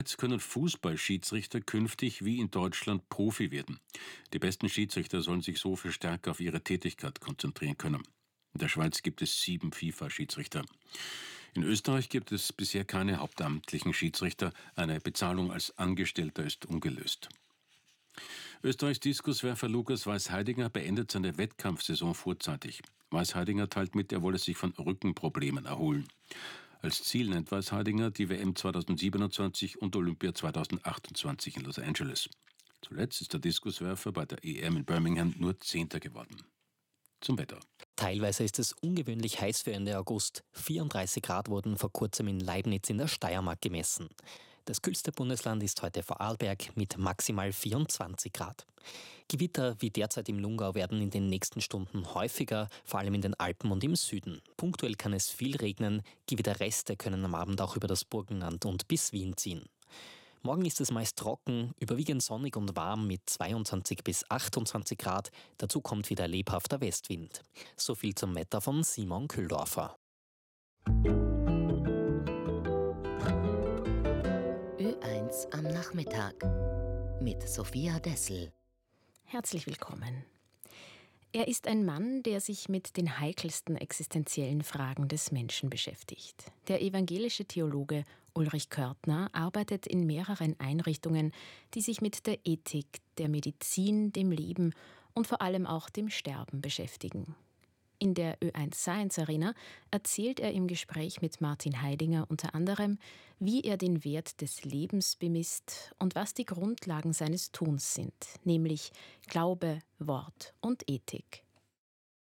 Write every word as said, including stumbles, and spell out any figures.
Jetzt können Fußballschiedsrichter künftig wie in Deutschland Profi werden. Die besten Schiedsrichter sollen sich so viel stärker auf ihre Tätigkeit konzentrieren können. In der Schweiz gibt es sieben FIFA-Schiedsrichter. In Österreich gibt es bisher keine hauptamtlichen Schiedsrichter. Eine Bezahlung als Angestellter ist ungelöst. Österreichs Diskuswerfer Lukas Weiß-Heidinger beendet seine Wettkampfsaison vorzeitig. Weiß-Heidinger teilt mit, er wolle sich von Rückenproblemen erholen. Als Ziel nennt Weiß-Heidinger die W M zweitausendsiebenundzwanzig und Olympia zweitausendachtundzwanzig in Los Angeles. Zuletzt ist der Diskuswerfer bei der E M in Birmingham nur Zehnter geworden. Zum Wetter. Teilweise ist es ungewöhnlich heiß für Ende August. vierunddreißig Grad wurden vor kurzem in Leibniz in der Steiermark gemessen. Das kühlste Bundesland ist heute Vorarlberg mit maximal vierundzwanzig Grad. Gewitter wie derzeit im Lungau werden in den nächsten Stunden häufiger, vor allem in den Alpen und im Süden. Punktuell kann es viel regnen, Gewitterreste können am Abend auch über das Burgenland und bis Wien ziehen. Morgen ist es meist trocken, überwiegend sonnig und warm mit zweiundzwanzig bis achtundzwanzig Grad. Dazu kommt wieder lebhafter Westwind. So viel zum Wetter von Simon Kühldorfer. Ö eins am Nachmittag mit Sophia Dessel. Herzlich willkommen. Er ist ein Mann, der sich mit den heikelsten existenziellen Fragen des Menschen beschäftigt. Der evangelische Theologe Ulrich Körtner arbeitet in mehreren Einrichtungen, die sich mit der Ethik, der Medizin, dem Leben und vor allem auch dem Sterben beschäftigen. In der Ö eins Science Arena erzählt er im Gespräch mit Martin Heidinger unter anderem, wie er den Wert des Lebens bemisst und was die Grundlagen seines Tuns sind, nämlich Glaube, Wort und Ethik.